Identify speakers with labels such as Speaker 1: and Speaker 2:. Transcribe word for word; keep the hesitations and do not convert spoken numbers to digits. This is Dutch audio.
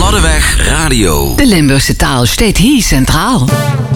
Speaker 1: Lodeweg Radio.
Speaker 2: De Limburgse taal steekt hier centraal.